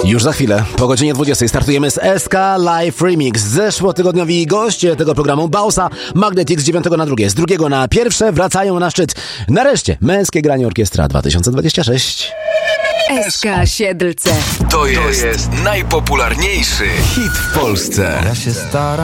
Już za chwilę, po godzinie 20 startujemy z SK Live Remix. Zeszłotygodniowi goście tego programu Bausa, Magnetix z 9 na 2, z 2 na 1 wracają na szczyt. Nareszcie, Męskie Granie Orkiestra 2026. SK Siedlce. To jest najpopularniejszy hit w Polsce. Ja się staram.